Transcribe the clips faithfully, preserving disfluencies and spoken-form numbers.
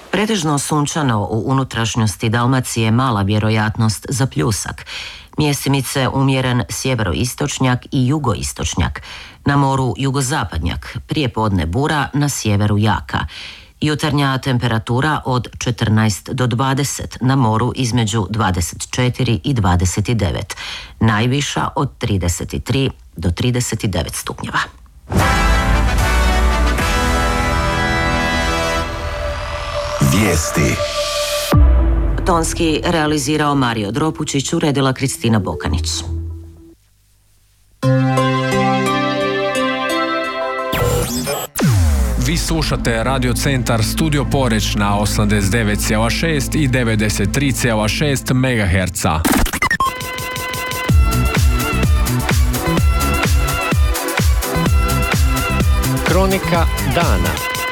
Pretežno sunčano u unutrašnjosti Dalmacije mala vjerojatnost za pljusak. Mjesimice umjeren sjeveroistočnjak i jugoistočnjak. Na moru jugozapadnjak, prijepodne bura, na sjeveru jaka. Jutarnja temperatura od četrnaest do dvadeset, na moru između dvadeset četiri i dvadeset devet. Najviša od trideset tri do trideset devet stupnjeva. Vijesti. Tonski realizirao Mario Dropučić, uredila Kristina Bokanić. Vi slušate Radio Centar Studio Poreč na osamdeset devet zarez šest i devedeset tri zarez šest megaherca. Kronika dana.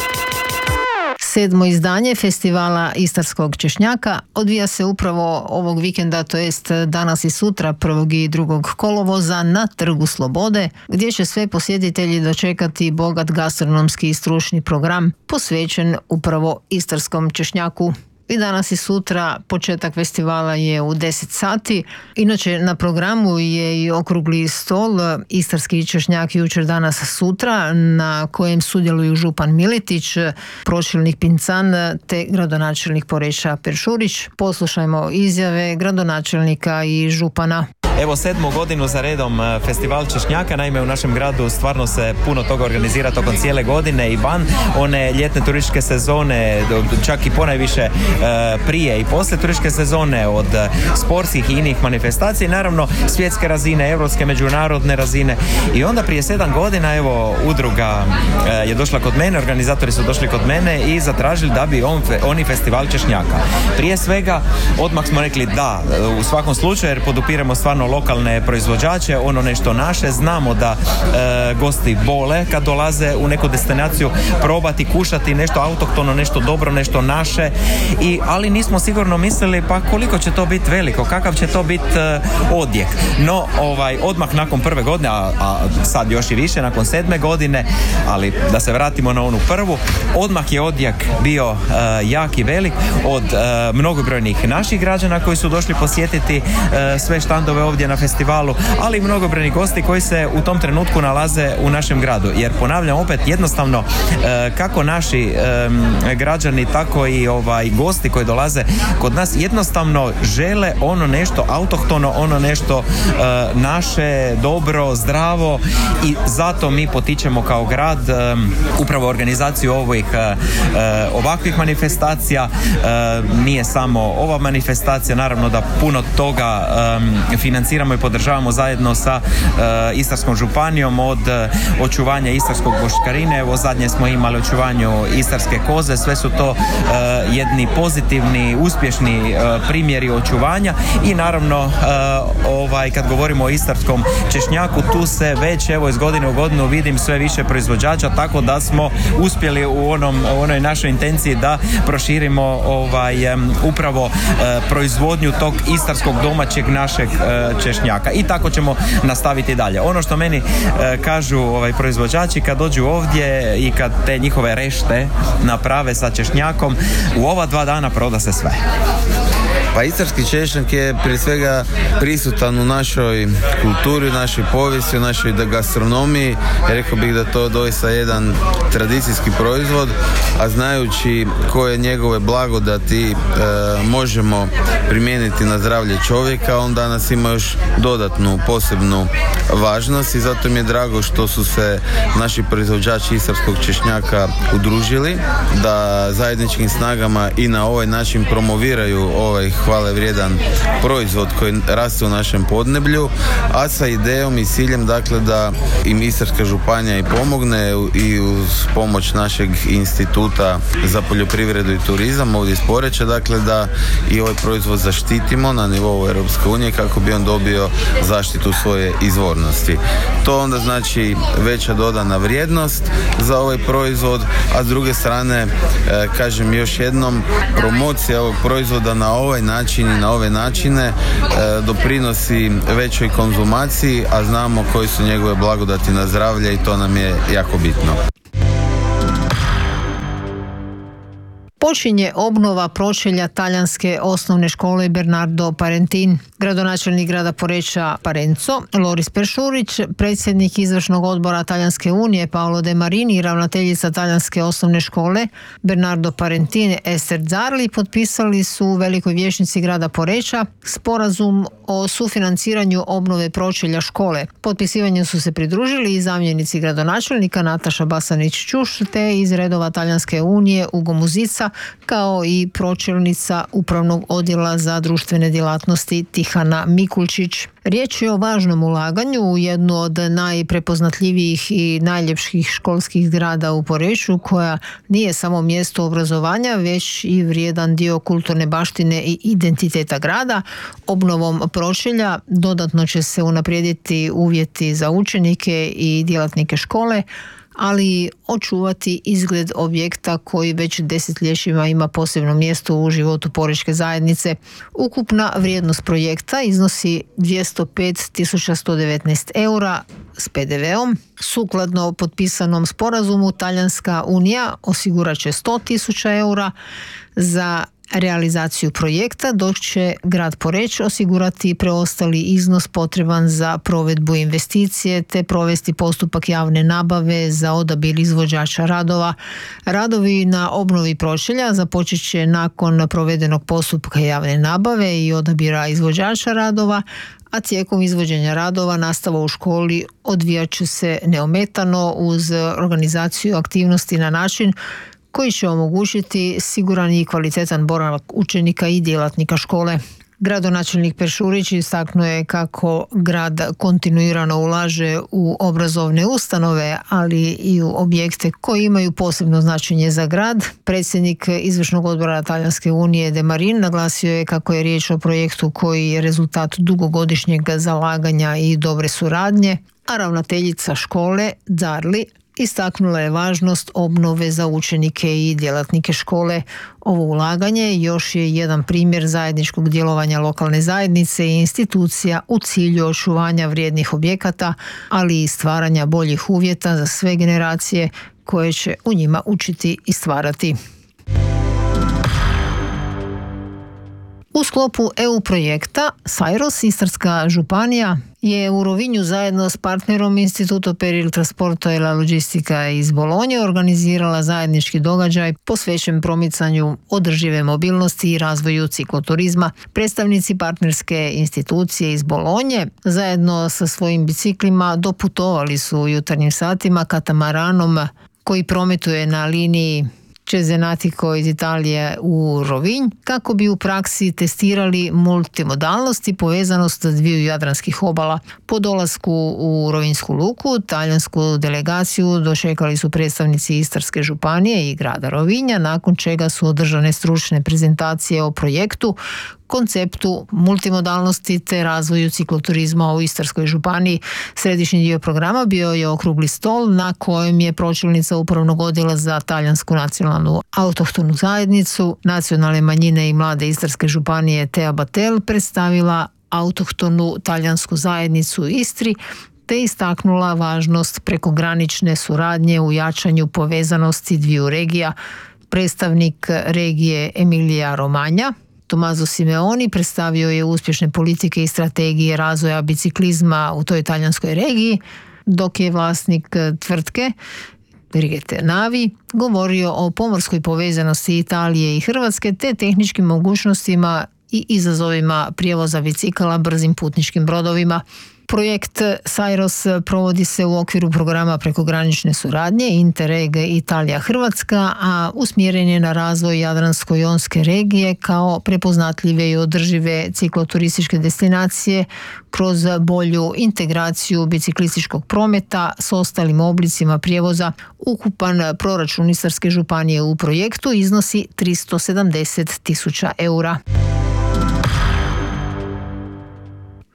Sedmo izdanje festivala Istarskog češnjaka odvija se upravo ovog vikenda, to jest danas i sutra, prvog i drugog kolovoza na Trgu Slobode, gdje će sve posjetitelji dočekati bogat gastronomski i stručni program posvećen upravo istarskom češnjaku. I danas i sutra početak festivala je u deset sati. Inače, na programu je i okrugli stol Istarski češnjak jučer, danas, sutra, na kojem sudjeluju župan Miletić, pročelnik Pincan te gradonačelnik Poreča Peršurić. Poslušajmo izjave gradonačelnika i župana. Evo sedmu godinu za redom festival češnjaka, naime u našem gradu stvarno se puno toga organizira tokom cijele godine i van one ljetne turističke sezone, čak i ponajviše prije i poslije turističke sezone, od sportskih i inih manifestacija, naravno svjetske razine, europske, međunarodne razine. I onda prije sedam godina evo udruga je došla kod mene, organizatori su došli kod mene i zatražili da bi on, oni festival češnjaka. Prije svega odmah smo rekli da, u svakom slučaju, jer podupiramo stvarno lokalne proizvođače, ono nešto naše. Znamo da e, gosti vole kad dolaze u neku destinaciju probati, kušati nešto autohtono, nešto dobro, nešto naše. I, ali nismo sigurno mislili pa koliko će to biti veliko, kakav će to biti e, odjek. No, ovaj, odmah nakon prve godine, a, a sad još i više, nakon sedme godine, ali da se vratimo na onu prvu, odmah je odjek bio e, jak i velik od e, mnogobrojnih naših građana koji su došli posjetiti e, sve štandove ovdje na festivalu, ali i mnogobrojni gosti koji se u tom trenutku nalaze u našem gradu. Jer ponavljam opet, jednostavno e, kako naši e, građani, tako i ovaj gosti koji dolaze kod nas jednostavno žele ono nešto autohtono, ono nešto e, naše, dobro, zdravo, i zato mi potičemo kao grad e, upravo organizaciju ovih e, ovakvih manifestacija. E, nije samo ova manifestacija, naravno da puno toga e, financiramo i podržavamo zajedno sa e, Istarskom županijom, od e, očuvanja istarskog boškarine, evo zadnje smo imali očuvanju istarske koze, sve su to e, jedni pozitivni, uspješni e, primjeri očuvanja. I naravno e, ovaj, kad govorimo o istarskom češnjaku, tu se već evo iz godine u godinu vidim sve više proizvođača, tako da smo uspjeli u, onom, u onoj našoj intenciji da proširimo ovaj, e, upravo e, proizvodnju tog istarskog domaćeg našeg e, češnjaka, i tako ćemo nastaviti dalje. Ono što meni e, kažu ovaj, proizvođači kad dođu ovdje i kad te njihove rešte naprave sa češnjakom, u ova dva dana proda se sve. Pa istarski češnjak je prije svega prisutan u našoj kulturi, u našoj povijesti, u našoj gastronomiji. Rekao bih da to doista jedan tradicijski proizvod, a znajući koje njegove blagodati e, možemo primijeniti na zdravlje čovjeka, on danas ima još dodatnu posebnu važnost, i zato mi je drago što su se naši proizvođači istarskog češnjaka udružili da zajedničkim snagama i na ovaj način promoviraju ovaj hvale vrijedan proizvod koji raste u našem podneblju, a sa idejom i ciljem dakle da im Istarska županija i pomogne, i uz pomoć našeg instituta za poljoprivredu i turizam ovdje iz Poreča, dakle da i ovaj proizvod zaštitimo na nivou Europske unije kako bi on dobio zaštitu svoje izvornosti. To onda znači veća dodana vrijednost za ovaj proizvod, a s druge strane, e, kažem još jednom, promocija ovog proizvoda na ovaj način i na ove načine e, doprinosi većoj konzumaciji, a znamo koji su njegove blagodati na zdravlje, i to nam je jako bitno. Počinje obnova pročelja talijanske osnovne škole Bernardo Parentin. Gradonačelnik grada Poreča Parenzo, Loris Peršurić, predsjednik izvršnog odbora Talijanske unije Paolo De Marini i ravnateljica talijanske osnovne škole Bernardo Parentin Ester Zarli potpisali su u velikoj vijećnici grada Poreča sporazum o sufinanciranju obnove pročelja škole. Potpisivanju su se pridružili i zamjenici gradonačelnika Nataša Basanić-Ćuš te iz redova Talijanske unije Ugo Muzica, kao i pročelnica upravnog odjela za društvene djelatnosti Tihana Mikulčić. Riječ je o važnom ulaganju u jednu od najprepoznatljivijih i najljepših školskih zgrada u Poreču, koja nije samo mjesto obrazovanja, već i vrijedan dio kulturne baštine i identiteta grada. Obnovom pročelja dodatno će se unaprijediti uvjeti za učenike i djelatnike škole, ali očuvati izgled objekta koji već desetljećima ima posebno mjesto u životu porečke zajednice. Ukupna vrijednost projekta iznosi dvjesto pet tisuća sto devetnaest eura s pe de veom. Sukladno potpisanom sporazumu Talijanska unija osigurat će sto tisuća eura za realizaciju projekta, dok će grad Poreč osigurati preostali iznos potreban za provedbu investicije te provesti postupak javne nabave za odabir izvođača radova. Radovi na obnovi pročelja započet će nakon provedenog postupka javne nabave i odabira izvođača radova, a tijekom izvođenja radova nastava u školi odvijat će se neometano uz organizaciju aktivnosti na način koji će omogućiti siguran i kvalitetan boravak učenika i djelatnika škole. Gradonačelnik Peršurić istaknuo je kako grad kontinuirano ulaže u obrazovne ustanove, ali i u objekte koji imaju posebno značenje za grad. Predsjednik izvršnog odbora Talijanske unije De Marin naglasio je kako je riječ o projektu koji je rezultat dugogodišnjeg zalaganja i dobre suradnje, a ravnateljica škole Zarli istaknula je važnost obnove za učenike i djelatnike škole. Ovo ulaganje još je jedan primjer zajedničkog djelovanja lokalne zajednice i institucija u cilju očuvanja vrijednih objekata, ali i stvaranja boljih uvjeta za sve generacije koje će u njima učiti i stvarati. U sklopu E U projekta Sajros, Istarska županija je u Rovinju zajedno s partnerom Instituto per il trasporto e la logistica iz Bolonje organizirala zajednički događaj posvećen promicanju održive mobilnosti i razvoju cikloturizma. Predstavnici partnerske institucije iz Bolonje zajedno sa svojim biciklima doputovali su u jutarnjim satima katamaranom koji prometuje na liniji Cesenatico iz Italije u Rovinj, kako bi u praksi testirali multimodalnost i povezanost dviju jadranskih obala. Po dolasku u Rovinjsku luku, talijansku delegaciju dočekali su predstavnici Istarske županije i grada Rovinja, nakon čega su održane stručne prezentacije o projektu, konceptu multimodalnosti te razvoju cikloturizma u Istarskoj županiji. Središnji dio programa bio je okrugli stol na kojem je pročelnica upravnog odjela za talijansku nacionalnu autohtonu zajednicu, nacionalne manjine i mlade Istarske županije Tea Batel predstavila autohtonu talijansku zajednicu u Istri te istaknula važnost prekogranične suradnje u jačanju povezanosti dviju regija. Predstavnik regije Emilija Romagna Tommaso Simeoni predstavio je uspješne politike i strategije razvoja biciklizma u toj talijanskoj regiji, dok je vlasnik tvrtke Rigete Navi govorio o pomorskoj povezanosti Italije i Hrvatske te tehničkim mogućnostima i izazovima prijevoza bicikala brzim putničkim brodovima. Projekt Sajros provodi se u okviru programa prekogranične suradnje Interreg Italija-Hrvatska, a usmjeren je na razvoj Jadransko-jonske regije kao prepoznatljive i održive cikloturističke destinacije kroz bolju integraciju biciklističkog prometa s ostalim oblicima prijevoza. Ukupan proračun Istarske županije u projektu iznosi tristo sedamdeset tisuća eura.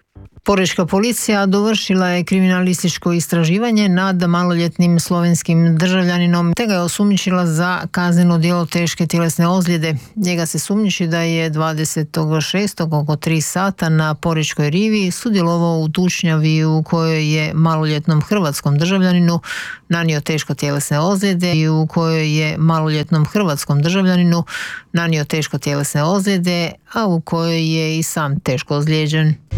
Porečka policija dovršila je kriminalističko istraživanje nad maloljetnim slovenskim državljaninom te ga je osumnjičila za kazneno djelo teške tjelesne ozljede. Njega se sumnjiči da je dvadesetog šestog oko tri sata na Porečkoj rivi sudjelovao u tučnjavi u kojoj je maloljetnom hrvatskom državljaninu nanio teško tjelesne ozljede i u kojoj je maloljetnom hrvatskom državljaninu nanio teško tjelesne ozljede, a u kojoj je i sam teško ozlijeđen.